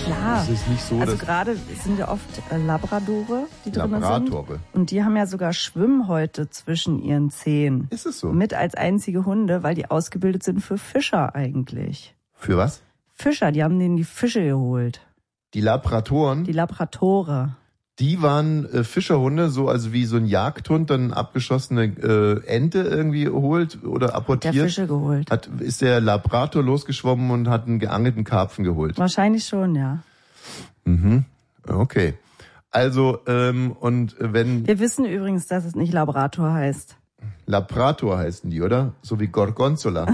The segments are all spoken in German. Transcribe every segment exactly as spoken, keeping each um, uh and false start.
klar. Es ist nicht so, also dass gerade sind ja oft äh, Labradore, die drin sind. Labradore. Und die haben ja sogar Schwimmhäute zwischen ihren Zehen. Ist es so? Mit als einzige Hunde, weil die ausgebildet sind für Fischer eigentlich. Für was? Fischer, die haben denen die Fische geholt. Die Labratoren? Die Labradore. Die waren äh, Fischerhunde, so also wie so ein Jagdhund dann abgeschossene äh, Ente irgendwie holt oder apportiert. Der Fische geholt. Hat, ist der Labrador losgeschwommen und hat einen geangelten Karpfen geholt. Wahrscheinlich schon, ja. Mhm. Okay. Also, ähm, und wenn... Wir wissen übrigens, dass es nicht Labrador heißt. Labrador heißen die, oder? So wie Gorgonzola.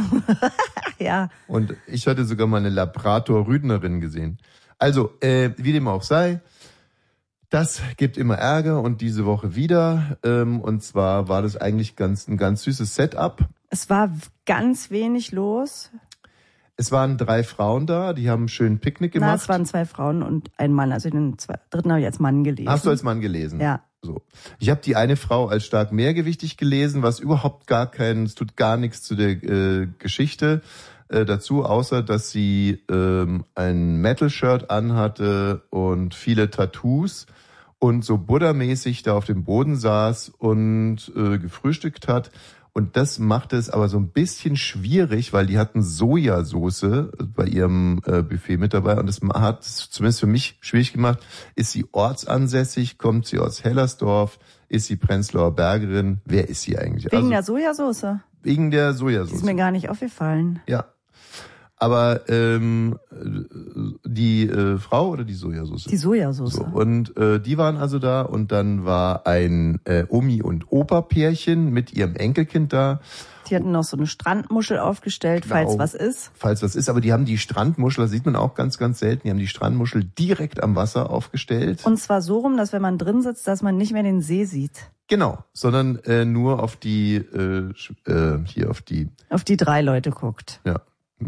Ja. Und ich hatte sogar mal eine Labrador-Rüdnerin gesehen. Also, äh, wie dem auch sei, das gibt immer Ärger und diese Woche wieder. Ähm, und zwar war das eigentlich ganz ein ganz süßes Setup. Es war ganz wenig los. Es waren drei Frauen da, die haben einen schönen Picknick gemacht. Na, es waren zwei Frauen und ein Mann. Also den zwei, dritten habe ich als Mann gelesen. Hast du als Mann gelesen? Ja. So. Ich habe die eine Frau als stark mehrgewichtig gelesen, was überhaupt gar kein, es tut gar nichts zu der äh, Geschichte äh, dazu, außer dass sie ähm, ein Metal-Shirt anhatte und viele Tattoos und so buddhamäßig da auf dem Boden saß und äh, gefrühstückt hat. Und das machte es aber so ein bisschen schwierig, weil die hatten Sojasauce bei ihrem äh, Buffet mit dabei. Und das hat es zumindest für mich schwierig gemacht. Ist sie ortsansässig? Kommt sie aus Hellersdorf? Ist sie Prenzlauer Bergerin? Wer ist sie eigentlich? Wegen also, der Sojasauce? Wegen der Sojasauce. Die ist mir gar nicht aufgefallen. Ja. Aber ähm, die äh, Frau oder die Sojasauce? Die Sojasauce. So, und äh, die waren also da und dann war ein äh, Omi- und Opa-Pärchen mit ihrem Enkelkind da. Die hatten noch so eine Strandmuschel aufgestellt, Genau, falls was ist. Falls was ist, aber die haben die Strandmuschel, das sieht man auch ganz, ganz selten, die haben die Strandmuschel direkt am Wasser aufgestellt. Und zwar so rum, dass wenn man drin sitzt, dass man nicht mehr den See sieht. Genau, sondern äh, nur auf die, äh, äh, hier auf die... Auf die drei Leute guckt. Ja.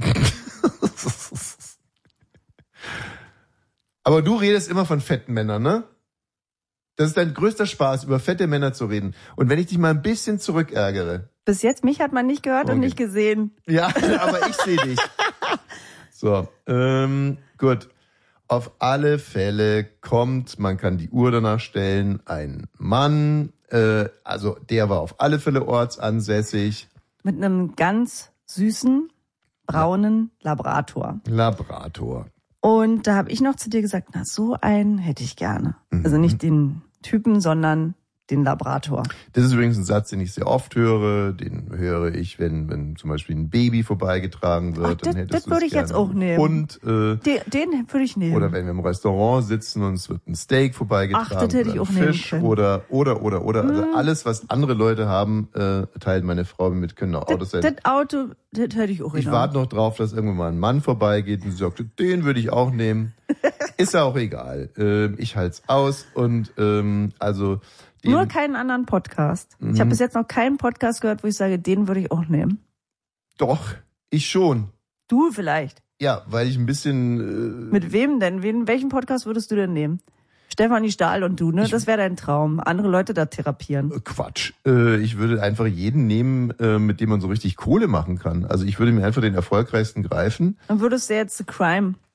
Aber du redest immer von fetten Männern, ne? Das ist dein größter Spaß, über fette Männer zu reden. Und wenn ich dich mal ein bisschen zurückärgere. Bis jetzt, mich hat man nicht gehört okay. und nicht gesehen. Ja, aber ich sehe dich. So, ähm, gut. Auf alle Fälle kommt, man kann die Uhr danach stellen, ein Mann, äh, also der war auf alle Fälle ortsansässig. Mit einem ganz süßen, braunen Labrador. Labrador. Und da habe ich noch zu dir gesagt, na, so einen hätte ich gerne. Mhm. Also nicht den Typen, sondern den Labrador. Das ist übrigens ein Satz, den ich sehr oft höre. Den höre ich, wenn wenn zum Beispiel ein Baby vorbeigetragen wird. Ach, dann das, hättest das du würde ich gerne jetzt auch nehmen. Und äh, den, den würde ich nehmen. Oder wenn wir im Restaurant sitzen und es wird ein Steak vorbeigetragen. Ach, das hätte ich auch nehmen Fisch können. Oder oder oder oder. Also hm. alles, was andere Leute haben, äh, teilt meine Frau mit. Können auch Autos sein. Das Auto, das hätte ich auch Ich warte noch drauf, dass irgendwann mal ein Mann vorbeigeht und sie sagt, den würde ich auch nehmen. Ist ja auch egal. Ähm, ich halte es aus und ähm, also den, nur keinen anderen Podcast. Mhm. Ich habe bis jetzt noch keinen Podcast gehört, wo ich sage, den würde ich auch nehmen. Doch, ich schon. Du vielleicht. Ja, weil ich ein bisschen... Äh, Mit wem denn? Wen, welchen Podcast würdest du denn nehmen? Stefanie Stahl und du, ne? Das wäre dein Traum. Andere Leute da therapieren. Quatsch. Äh, ich würde einfach jeden nehmen, äh, mit dem man so richtig Kohle machen kann. Also ich würde mir einfach den erfolgreichsten greifen. Dann würdest du jetzt Crime